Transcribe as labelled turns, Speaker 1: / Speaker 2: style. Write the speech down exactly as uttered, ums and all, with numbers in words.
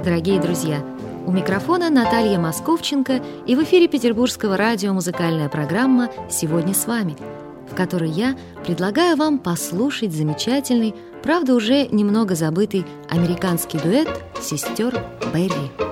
Speaker 1: Дорогие друзья, у микрофона Наталья Московченко, и в эфире Петербургского радио музыкальная программа «Сегодня с вами», в которой я предлагаю вам послушать замечательный, правда уже немного забытый американский дуэт сестер Берри.